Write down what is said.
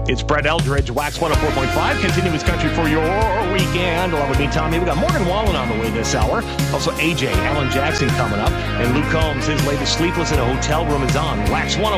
It's Brett Eldridge, Wax 104.5, continuous country for your weekend. Along with me, Tommy. We got Morgan Wallen on the way this hour. Also, AJ, Alan Jackson coming up. And Luke Combs, his latest Sleepless in a Hotel Room is on Wax 104.5.